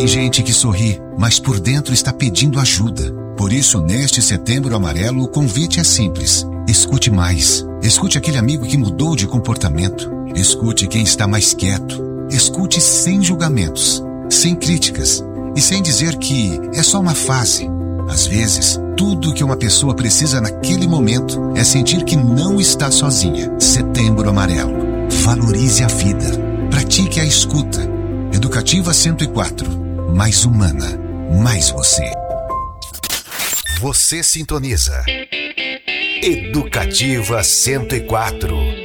Tem gente que sorri, mas por dentro está pedindo ajuda. Por isso, neste Setembro Amarelo, o convite é simples. Escute mais. Escute aquele amigo que mudou de comportamento. Escute quem está mais quieto. Escute sem julgamentos, sem críticas e sem dizer que é só uma fase. Às vezes, tudo que uma pessoa precisa naquele momento é sentir que não está sozinha. Setembro Amarelo. Valorize a vida. Pratique a escuta. Educativa 104. Mais humana, mais você. Você sintoniza Educativa 104.